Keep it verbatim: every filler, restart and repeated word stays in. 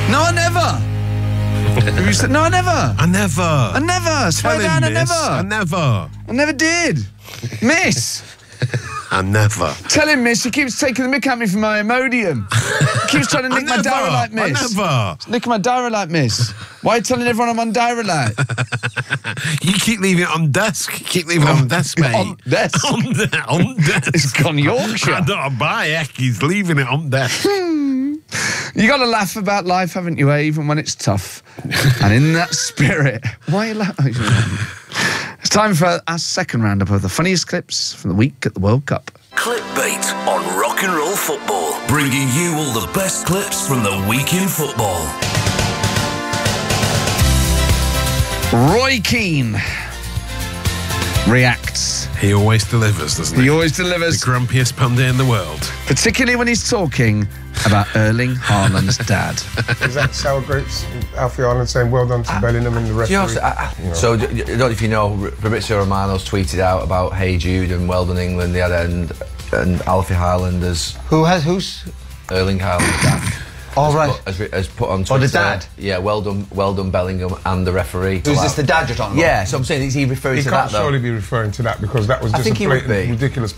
No, I never. Have you said no? I never. I never. I never. Swear Tell him, down, I miss. never. I never. I never did. Miss. I never. Tell him, miss, he keeps taking the mick at me for my Imodium. He keeps trying to nick my Darolite, miss. I never. Nick my Darolite, miss. Why are you telling everyone I'm on Darolite? You keep leaving it on desk. You keep leaving it on desk, mate. On desk? on, de on desk. It's gone Yorkshire. I don't buy heck, he's leaving it on desk. You got to laugh about life, haven't you, eh? Even when it's tough. And in that spirit, why are you laughing? It's time for our second roundup of the funniest clips from the week at the World Cup. Clickbait on Rock and Roll Football, bringing you all the best clips from the week in football. Roy Keane reacts. He always delivers, doesn't he? He always delivers. The grumpiest pundit in the world. Particularly when he's talking about Erling Haaland's dad. Is that sour grapes? Alfie Haaland saying well done to uh, Bellingham and the referee? You know, I, I, you know. So, I don't know if you know, Fabrizio Romano's tweeted out about Hey Jude and well done England the other end, and Alfie Haaland has... Who has, who's? Erling Haaland's dad. All right. Has put, has, has put on Twitter. Oh, the dad? Yeah, well done, well done Bellingham and the referee. Who's this, the dad you're talking about? Yeah, so I'm saying, is he referring he to that, though? He can't surely be referring to that because that was just a blatant, ridiculous